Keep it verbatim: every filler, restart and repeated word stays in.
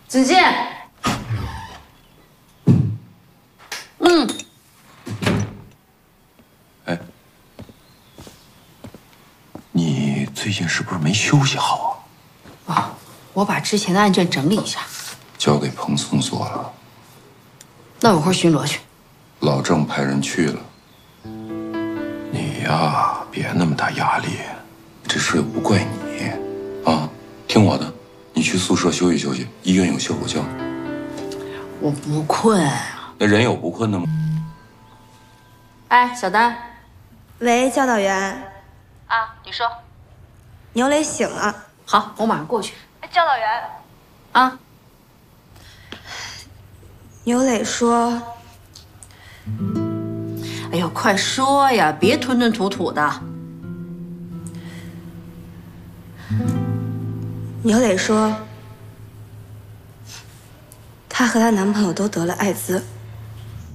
子健，嗯， 哎，你最近是不是没休息好啊？啊，我把之前的案卷整理一下， 交给彭松做了。 那我会巡逻去。 老郑派人去了。你呀，别那么大压力，这事又不怪你，啊，听我的，你去宿舍休息休息，医院有效果觉。 我不困。 那人有不困的吗？ 哎，小丹。 喂，教导员。 啊，你说。 牛磊醒了。 好，我马上过去。 教导员。 啊。 牛磊说。 哎呦，快说呀，别吞吞吐吐的。 牛磊说，她和她男朋友都得了艾滋。